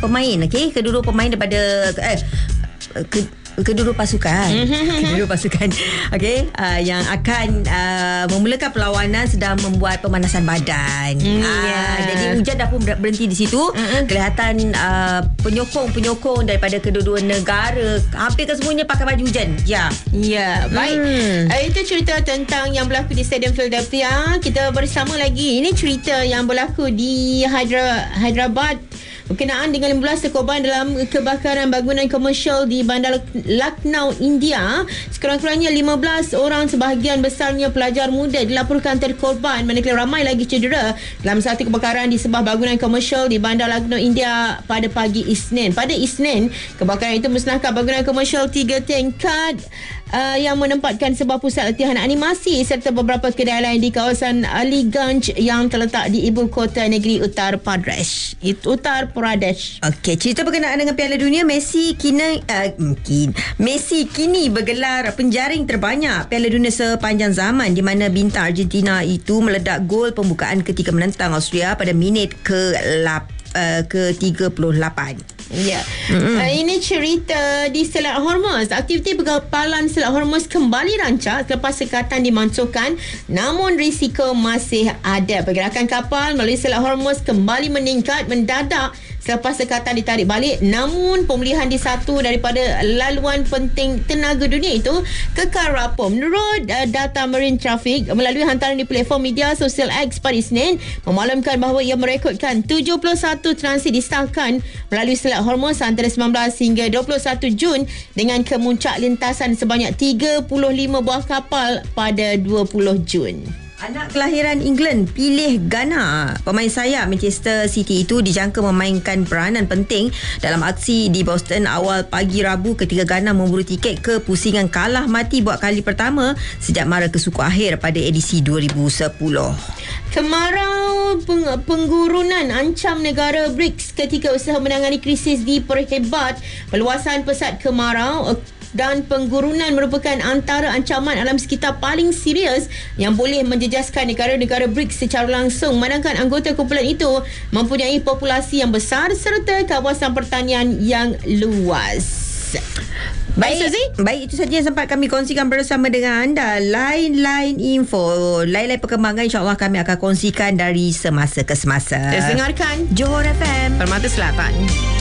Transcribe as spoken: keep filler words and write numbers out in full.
pemain, okey, kedua-dua pemain daripada eh ke, kedua-dua pasukan kedua-dua pasukan okey, uh, yang akan uh, memulakan perlawanan sedang membuat pemanasan badan. mm, uh, yeah. Jadi hujan dah pun berhenti di situ. mm-hmm. Kelihatan uh, penyokong-penyokong daripada kedua-dua negara hampir kesemuanya pakai baju hujan. Ya, ya, baik. hmm. uh, Itu cerita tentang yang berlaku di Stadium Philadelphia. Kita bersama lagi. Ini cerita yang berlaku di Hydra, Hyderabad berkenaan dengan lima belas korban dalam kebakaran bangunan komersial di Bandar Lucknow, India. Sekurang-kurangnya lima belas orang, sebahagian besarnya pelajar muda, dilaporkan terkorban, manakala ramai lagi cedera dalam satu kebakaran di sebuah bangunan komersial di Bandar Lucknow, India pada pagi Isnin. Pada Isnin, kebakaran itu musnahkan bangunan komersial tiga tingkat Uh, yang menempatkan sebuah pusat latihan animasi serta beberapa kedai lain di kawasan Aliganj yang terletak di ibu kota negeri Uttar Pradesh. Uttar Pradesh. Okey, cerita berkenaan dengan Piala Dunia, Messi kini uh, mungkin Messi kini bergelar penjaring terbanyak Piala Dunia sepanjang zaman, di mana bintang Argentina itu meledak gol pembukaan ketika menentang Austria pada minit ke uh, ke tiga puluh lapan. Ya, mm-hmm. uh, ini cerita di Selat Hormuz. Aktiviti pengapalan Selat Hormuz kembali rancak selepas sekatan dimansuhkan, namun risiko masih ada. Pergerakan kapal melalui Selat Hormuz kembali meningkat mendadak selepas sekatan ditarik balik, namun pemulihan di satu daripada laluan penting tenaga dunia itu kekal rapuh. Menurut uh, data Marine Traffic melalui hantaran di platform media sosial X pada Isnin, memaklumkan bahawa ia merekodkan tujuh puluh satu transit disahkan melalui Selat Hormuz antara sembilan belas hingga dua puluh satu Jun dengan kemuncak lintasan sebanyak tiga puluh lima buah kapal pada dua puluh Jun. Anak kelahiran England pilih Ghana. Pemain sayap Manchester City itu dijangka memainkan peranan penting dalam aksi di Boston awal pagi Rabu ketika Ghana memburu tiket ke pusingan kalah mati buat kali pertama sejak mara ke suku akhir pada edisi dua ribu sepuluh. Kemarau peng- penggurunan ancam negara B R I C S ketika usaha menangani krisis diperhebat. Perluasan pesat kemarau dan penggurunan merupakan antara ancaman alam sekitar paling serius yang boleh menjejaskan negara-negara B R I C S secara langsung, sedangkan anggota kumpulan itu mempunyai populasi yang besar serta kawasan pertanian yang luas. Baik, baik, itu saja yang sempat kami kongsikan bersama dengan anda. Lain-lain info, lain-lain perkembangan insyaAllah kami aakan kongsikan dari semasa ke semasa. Terus dengarkan Johor F M, Permata Selatan.